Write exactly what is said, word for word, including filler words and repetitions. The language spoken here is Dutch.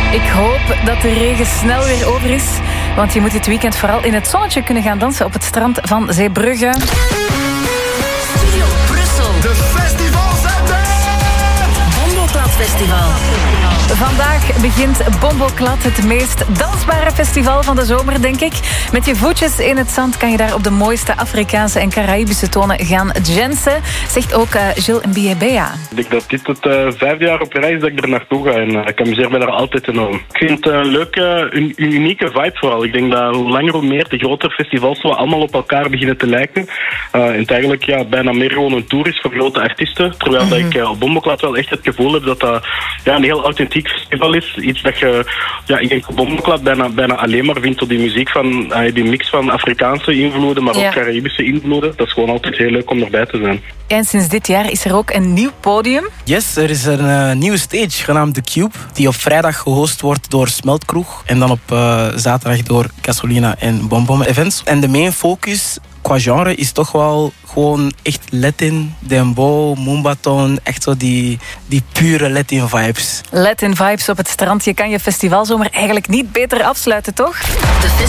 Ik hoop dat de regen snel weer over is. Want je moet dit weekend vooral in het zonnetje kunnen gaan dansen op het strand van Zeebrugge. Studio Brussel. De festivalzender! Bomboclat Festival. Vandaag begint Bomboclat, het meest dansbare festival van de zomer, denk ik. Met je voetjes in het zand kan je daar op de mooiste Afrikaanse en Caraïbische tonen gaan jansen. Zegt ook uh, Gilles Mbiebea. Ik denk dat dit het uh, vijfde jaar op reis dat ik er naartoe ga en uh, ik amuseer me daar altijd enorm. Ik vind het een leuke, een, een unieke vibe vooral. Ik denk dat hoe langer hoe meer de grotere festivals zo allemaal op elkaar beginnen te lijken. Uh, en het eigenlijk ja, bijna meer gewoon een tour is voor grote artiesten. Terwijl mm-hmm. dat ik uh, op Bomboclat wel echt het gevoel heb dat dat ja, een heel authentiek festival is. Iets dat je, ja, ik denk op Bomboclat bijna, bijna alleen maar vindt op die muziek van, uh, die mix van Afrikaanse invloeden, maar ja. ook Caraïbische invloeden. Dat is gewoon altijd heel leuk om erbij te zijn. En sinds dit jaar is er ook een nieuw podium. Yes, er is een uh, nieuwe stage genaamd The Cube, die op vrijdag gehost wordt door Smeltkroeg en dan op uh, zaterdag door Gasolina en Bombom Events. En de main focus qua genre is toch wel gewoon echt Latin, dembow, moombaton, echt zo die, die pure Latin vibes. Latin vibes op het strand. Je kan je festivalzomer eigenlijk niet beter afsluiten, toch? De